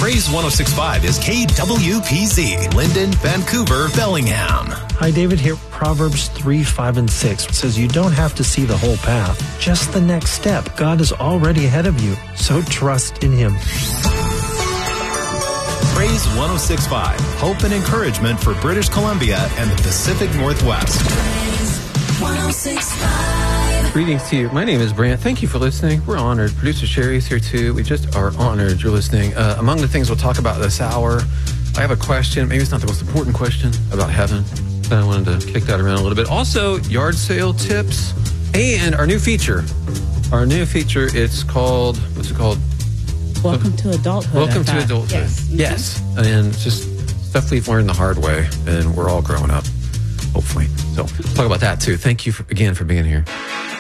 Praise 106.5 is KWPZ, Linden, Vancouver, Bellingham. Hi, David here. Proverbs 3, 5, and 6 says you don't have to see the whole path, just the next step. God is already ahead of you, so trust in Him. Praise 106.5, hope and encouragement for British Columbia and the Pacific Northwest. Praise 106.5. Greetings to you. My name is Brant. Thank you for listening. We're honored. Producer Sherry is here too. We just are honored you're listening. Among the things we'll talk about this hour, I have a question. Maybe it's not the most important question about heaven, but I wanted to kick that around a little bit. Also, yard sale tips and our new feature. It's called, what's it called? Welcome to Adulthood. Welcome to Adulthood. Yes. Yes. And just stuff we've learned the hard way, and we're all growing up, hopefully. So talk about that too. Thank you again for being here.